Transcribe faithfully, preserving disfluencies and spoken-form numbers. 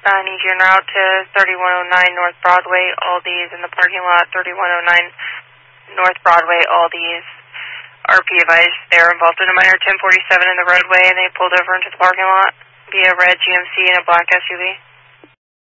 I need you en route to thirty-one oh nine North Broadway, Aldi's in the parking lot, thirty-one oh nine North Broadway, Aldi's. R P advised they were involved in a minor ten forty-seven in the roadway and they pulled over into the parking lot via red G M C and a black S U V.